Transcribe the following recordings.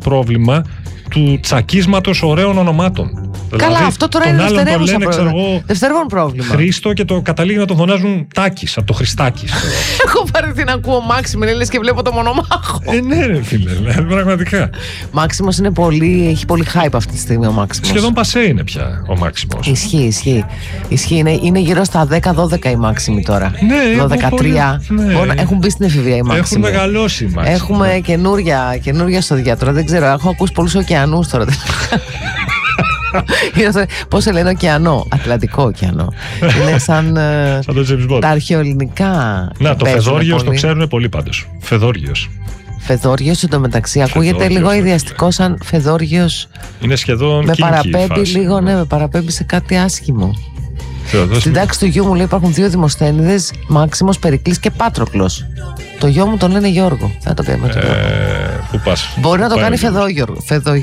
πρόβλημα του τσακίσματος ωραίων ονομάτων. Καλά, δηλαδή, αυτό τώρα είναι δευτερεύον πρόβλημα. Χρήστο και το καταλήγει να τον φωνάζουν Τάκης από το Χριστάκης. Έχω βαρεθεί να ακούω Μάξιμο, λες και βλέπω το μονομάχο. Ναι, ρε φίλε, πραγματικά. Μάξιμος έχει πολύ hype αυτή τη στιγμή ο Μάξιμος. Σχεδόν πασέ είναι πια ο Μάξιμος. Ισχύει. Είναι γύρω στα 10-12 οι Μάξιμοι τώρα. Ναι, 12-13. Ναι. Έχουν μπει στην εφηβεία οι Μάξιμοι. Έχουν μεγαλώσει οι Μάξιμοι. Έχουμε καινούρια στο διάτρο. Δεν ξέρω, έχω ακούσει πολλούς ωκεανούς τώρα. Πώς σε λένε ωκεανό, Ατλαντικό ωκεανό. Είναι σαν τα αρχαιοελληνικά. Να, το Φεδόργιος το ξέρουν πολύ πάντως. Φεδόργιος εντωμεταξύ ακούγεται λίγο ιδιαστικό, σαν Φεδόργιος. Είναι σχεδόν με παραπέμπει λίγο, ναι, με παραπέμπει σε κάτι άσχημο. Στην τάξη του γιού μου λέει υπάρχουν 2 δημοσθένηδες, Μάξιμος, Περικλής και Πάτροκλος. Το γιο μου τον λένε Γιώργο. Θα το κάνουμε το Πού πας? Μπορεί να το κάνει Φεδόγιοργος.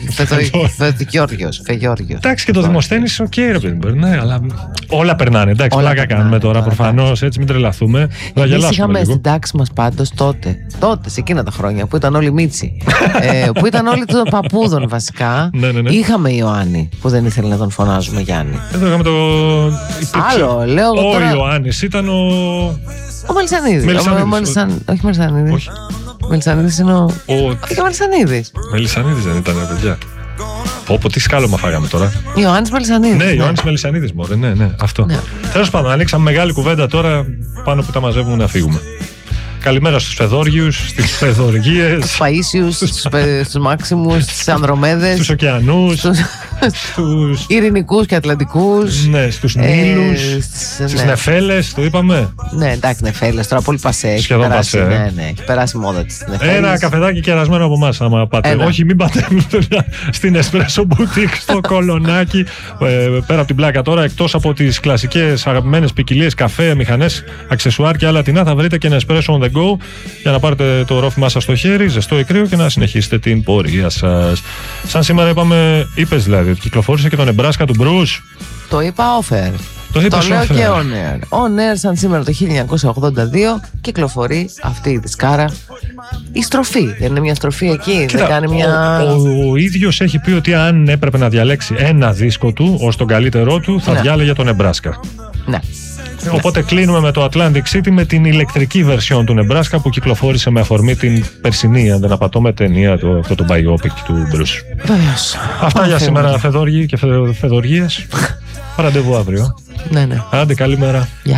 Εντάξει, και το δημοσθένης οκ, ρε παιδί μου. Ναι, αλλά όλα περνάνε. Εντάξει, πλάκα κάνουμε τώρα προφανώς, έτσι μην τρελαθούμε. Εμείς είχαμε στην τάξη μας πάντως τότε, σε εκείνα τα χρόνια που ήταν όλοι Μίτσι, που ήταν όλοι των παππούδων βασικά. Είχαμε Ιωάννη που δεν ήθελε να τον φωνάζουμε Γιάννη. Εδώ είχαμε το. Άλλο, λέω εγώ τώρα. Ο Ιωάννης ήταν ο Μελισσανίδης. Όχι Μελισσανίδης. Μελισσανίδης είναι ο. Όχι ο Μελισσανίδης. Μελισσανίδης δεν ήταν, παιδιά. Πω, τι σκάλωμα φάγαμε τώρα. Ιωάννης Μελισσανίδης. Ναι, Ιωάννης Μελισσανίδης, μωρέ, ναι, αυτό. Τέλος πάντων, ανοίξαμε μεγάλη κουβέντα τώρα πάνω που τα μαζεύουμε να φύγουμε. Καλημέρα στους Φεδόργιους, στις Φεδοργίες, στους Παΐσιους, στους Μάξιμους, στους Ανδρομέδες, στους Ωκεανούς, στους Ειρηνικούς και Ατλαντικούς, ναι, στους Νείλους, στις Νεφέλες, το είπαμε. Ναι, εντάξει, Νεφέλες, τώρα πολύ πασέ. Σχεδόν πασέ. Ναι, έχει περάσει η μόδα της. Ένα καφεδάκι κερασμένο από εμάς, άμα πάτε. Όχι, μην πάτε στην Espresso Boutique, στο Κολονάκι. Πέρα από την πλάκα τώρα, εκτός από τις κλασικές αγαπημένες ποικιλίες καφέ, μηχανές, αξεσουάρ και άλλα τεινά, θα βρείτε και ένα Espresso on the go για να πάρετε το ρόφημά σας στο χέρι, ζεστό ή κρύο και να συνεχίσετε την πορεία σας. Σαν σήμερα είπες δηλαδή ότι κυκλοφόρησε και το Νεμπράσκα του Μπρους. Το είπα offer. Το λέω και on air. On air, σαν σήμερα το 1982 κυκλοφορεί αυτή η δισκάρα. Η στροφή, δεν είναι μια στροφή εκεί? Κοίτα, δεν κάνει μια... Ο ίδιος έχει πει ότι αν έπρεπε να διαλέξει ένα δίσκο του ως τον καλύτερό του, θα διάλεγε το Νεμπράσκα. Ναι. Οπότε κλείνουμε με το Atlantic City με την ηλεκτρική version του Νεμπράσκα που κυκλοφόρησε με αφορμή την περσινή, αν δεν απατώμε, ταινία αυτό το biopic του Bruce. Βεβαίως. Αυτά για σήμερα, Φεδόργοι και Φεδοργίες. Ραντεβού αύριο. Ναι. Άντε, καλημέρα.